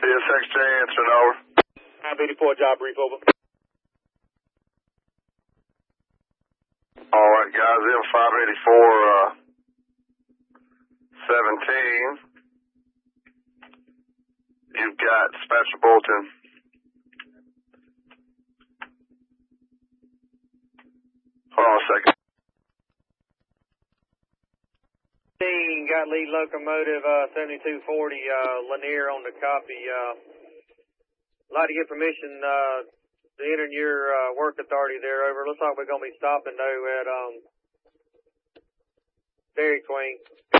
CSXJ answering over. 584, job brief over. Alright guys, M584, 17. You've got dispatcher bulletin. Hold on a second. Got lead locomotive 7240 Lanier on the copy. Like to get permission to enter your work authority there. Over. Looks like we're going to be stopping though at Dairy Queen.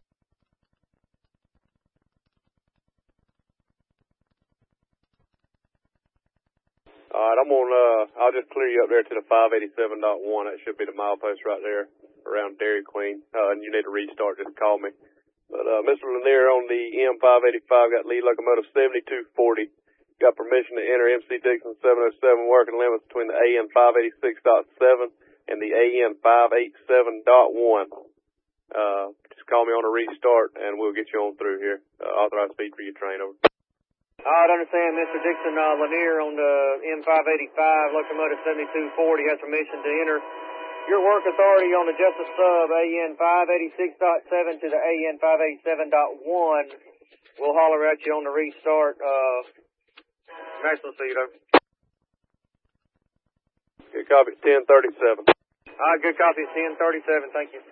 Alright, I'll just clear you up there to the 587.1. That should be the milepost right there around Dairy Queen. And you need to restart, just call me. But, Mr. Lanier on the M585 got lead locomotive 7240. Got permission to enter MC Dixon 707 working limits between the AN 586.7 and the AN 587.1. Just call me on a restart and we'll get you on through here. Authorized speed for your train, over. I'd understand Mr. Dixon Lanier on the M585 locomotive 7240 has permission to enter your work authority on the Justice Sub AN 586.7 to the AN 587.1. We'll holler at you on the restart. Maximum speed, over. Good copy, it's 1037. Good copy, it's 1037. Thank you.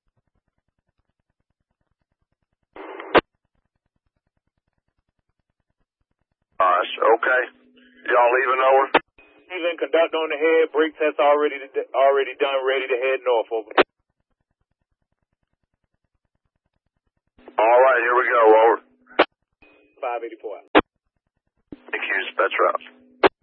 Okay. Y'all leaving over? Leaving, conduct on the head, brake test already done, ready to head north, over. Alright, here we go, over. 584. Thank you, dispatch route.